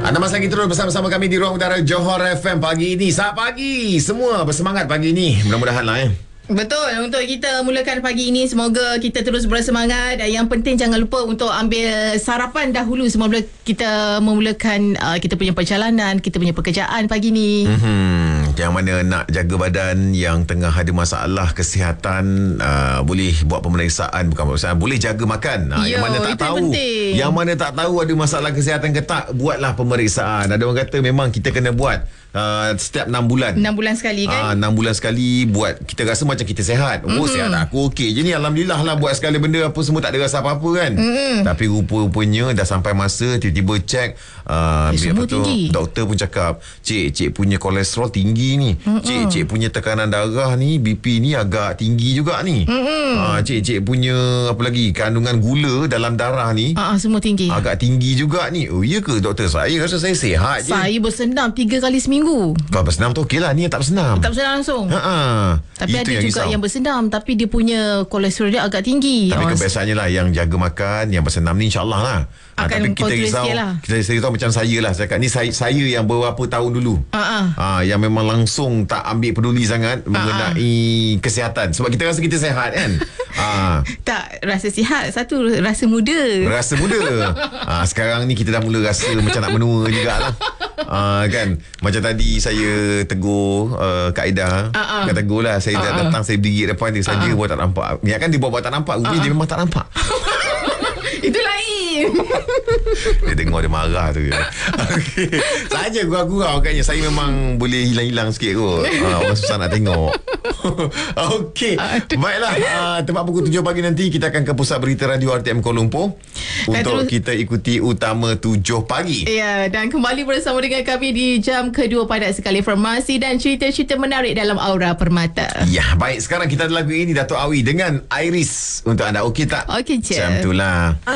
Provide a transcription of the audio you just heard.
Anda masih lagi terus bersama kami di Ruang Udara Johor FM pagi ini. Selamat pagi. Semua bersemangat pagi ini. Mudah-mudahan lah Betul, untuk kita mulakan pagi ini, semoga kita terus bersemangat. Yang penting jangan lupa untuk ambil sarapan dahulu sebelum kita memulakan kita punya perjalanan, kita punya pekerjaan pagi ni. Yang mana nak jaga badan, yang tengah ada masalah kesihatan, boleh buat pemeriksaan, bukan pemeriksaan, boleh jaga makan. Yang mana tak tahu, yang mana tak tahu ada masalah kesihatan ke tak, buatlah pemeriksaan. Ada orang kata memang kita kena buat setiap 6 bulan. 6 bulan sekali kan? 6 bulan sekali buat. Kita rasa macam kita sehat. Sihat aku okey je ni, alhamdulillah lah, buat segala benda apa semua tak ada rasa apa-apa kan. Tapi rupa-rupanya dah sampai masa tiba-tiba check semua tinggi. Doktor pun cakap, Cik punya kolesterol tinggi ni. Cik punya tekanan darah ni, BP ni agak tinggi juga ni. Cik punya apa lagi, kandungan gula dalam darah ni semua tinggi. Agak tinggi juga ni. Oh iya ke doktor? Saya rasa saya sihat je. Saya bersenam 3 kali seminggu. Kalau bersenam tu okey lah. Ni yang tak bersenam. Tak bersenam langsung. Tapi itu ada juga risau. yang bersenam tapi dia punya kolesterol dia agak tinggi. Tapi kebiasaannya lah, yang jaga makan, yang bersenam ni insyaAllah lah. Akan tapi kita risau lah. Kita risau macam saya lah. Cakap ni saya yang beberapa tahun dulu yang memang langsung tak ambil peduli sangat mengenai kesihatan. Sebab kita rasa kita sihat kan. Tak rasa sihat. Satu, rasa muda. Rasa muda. Sekarang ni kita dah mula rasa macam nak menua jugalah. Kan, macam tadi saya tegur Kak Aida. Kata tegur lah, saya dah datang, saya berdiri depan dia saja, buat tak nampak. Ya kan, dia buat tak nampak, dia memang tak nampak. Itu lain. Dia dengar dia marah tu. Okay. Saja gurau-gurau katnya. Saya memang boleh hilang-hilang sikit kot. Orang susah nak tengok. Okey. Baiklah, tepat pukul 7 pagi nanti kita akan ke pusat berita radio RTM Kuala Lumpur untuk kita ikuti Utama 7 pagi. Ya, dan kembali bersama dengan kami di jam kedua, padat sekali informasi dan cerita-cerita menarik dalam Aura Permata. Ya, baik, sekarang kita ada lagu ini, Dato' Awi dengan Iris untuk anda. Okey tak? Okey je. Macam itulah.